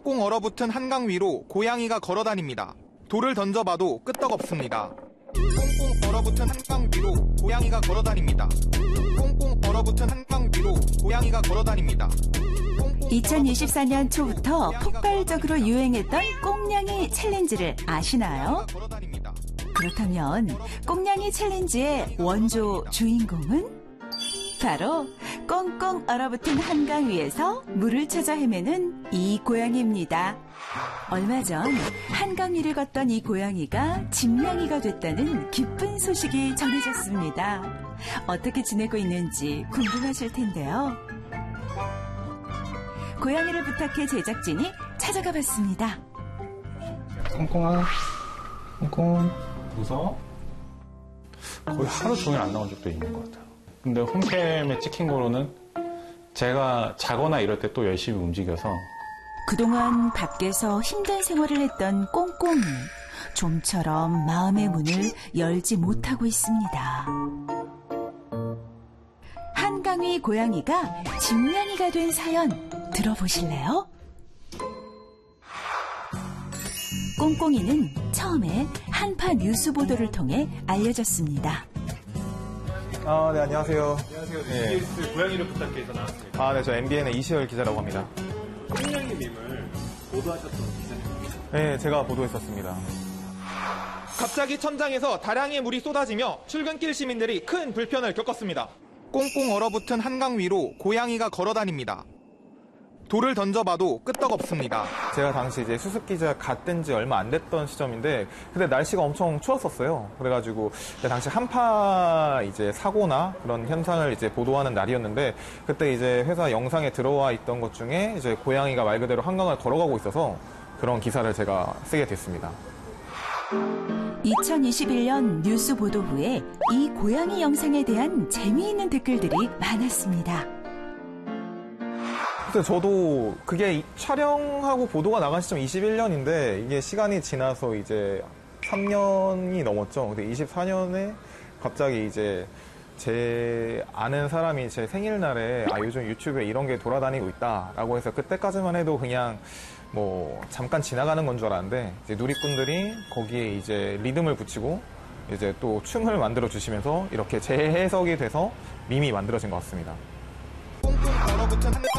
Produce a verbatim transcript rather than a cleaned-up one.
꽁꽁 얼어붙은 한강 위로 고양이가 걸어다닙니다. 돌을 던져봐도 끄떡없습니다. 꽁꽁 얼어붙은 한강 위로 고양이가 걸어다닙니다. 꽁꽁 얼어붙은 한강 위로 고양이가 걸어다닙니다. 이천이십사 년 초부터 폭발적으로 유행했던 꽁냥이 챌린지를 아시나요? 그렇다면 꽁냥이 챌린지의 원조 주인공은? 바로 꽁꽁 얼어붙은 한강 위에서 물을 찾아 헤매는 이 고양이입니다. 얼마 전 한강 위를 걷던 이 고양이가 집냥이가 됐다는 기쁜 소식이 전해졌습니다. 어떻게 지내고 있는지 궁금하실 텐데요. 고양이를 부탁해 제작진이 찾아가 봤습니다. 꽁꽁아, 꽁꽁. 무서워? 거의 하루 종일 안 나온 적도 있는 것 같아요. 근데 홈캠에 찍힌 거로는 제가 자거나 이럴 때 또 열심히 움직여서 그동안 밖에서 힘든 생활을 했던 꽁꽁이 좀처럼 마음의 문을 열지 못하고 있습니다. 한강 위 고양이가 집냥이가 된 사연 들어보실래요? 꽁꽁이는 처음에 한파 뉴스 보도를 통해 알려졌습니다. 아, 네, 안녕하세요. 안녕하세요. 네. 이비에스 고양이를 부탁해서 나왔습니다. 아, 네, 저 엠비엔의 이시열 기자라고 합니다. 꽁냥이님을 보도하셨던 기자님입니다. 네, 제가 보도했었습니다. 갑자기 천장에서 다량의 물이 쏟아지며 출근길 시민들이 큰 불편을 겪었습니다. 꽁꽁 얼어붙은 한강 위로 고양이가 걸어다닙니다. 돌을 던져봐도 끄떡없습니다. 제가 당시 이제 수습 기자 갓 된 지 얼마 안 됐던 시점인데, 근데 날씨가 엄청 추웠었어요. 그래가지고 당시 한파 이제 사고나 그런 현상을 이제 보도하는 날이었는데, 그때 이제 회사 영상에 들어와 있던 것 중에 이제 고양이가 말 그대로 한강을 걸어가고 있어서 그런 기사를 제가 쓰게 됐습니다. 이천이십일 년 뉴스 보도 후에 이 고양이 영상에 대한 재미있는 댓글들이 많았습니다. 근데 저도 그게 촬영하고 보도가 나간 시점 이십일 년인데 이게 시간이 지나서 이제 삼 년이 넘었죠. 근데 이십사 년에 갑자기 이제 제 아는 사람이 제 생일날에 아 요즘 유튜브에 이런 게 돌아다니고 있다라고 해서 그때까지만 해도 그냥 뭐 잠깐 지나가는 건 줄 알았는데 이제 누리꾼들이 거기에 이제 리듬을 붙이고 이제 또 춤을 만들어 주시면서 이렇게 재해석이 돼서 밈이 만들어진 것 같습니다. 꽁꽁 얼어붙은 한강